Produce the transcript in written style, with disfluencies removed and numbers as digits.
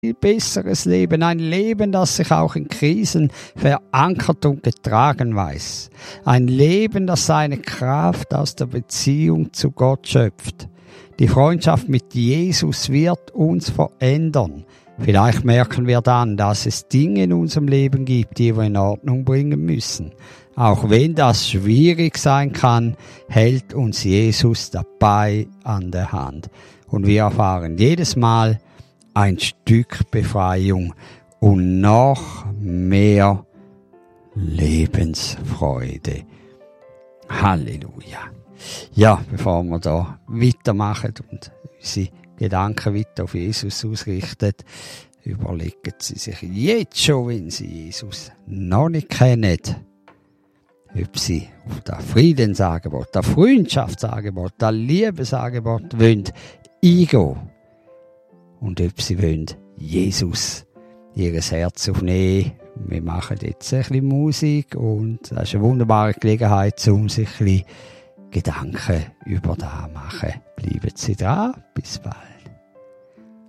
besseres Leben, ein Leben, das sich auch in Krisen verankert und getragen weiß. Ein Leben, das seine Kraft aus der Beziehung zu Gott schöpft. Die Freundschaft mit Jesus wird uns verändern. Vielleicht merken wir dann, dass es Dinge in unserem Leben gibt, die wir in Ordnung bringen müssen. Auch wenn das schwierig sein kann, hält uns Jesus dabei an der Hand. Und wir erfahren jedes Mal ein Stück Befreiung und noch mehr Lebensfreude. Halleluja. Ja, bevor wir da weitermachen und unsere Gedanken weiter auf Jesus ausrichten, überlegen Sie sich jetzt schon, wenn Sie Jesus noch nicht kennen, ob Sie auf das Friedensangebot, das Freundschaftsangebot, das Liebesangebot wollen eingehen und ob Sie wollen Jesus Ihr Herz aufnehmen. Wir machen jetzt ein bisschen Musik und das ist eine wunderbare Gelegenheit, um sich ein bisschen Gedanken über das zu machen. Bleiben Sie dran, bis bald.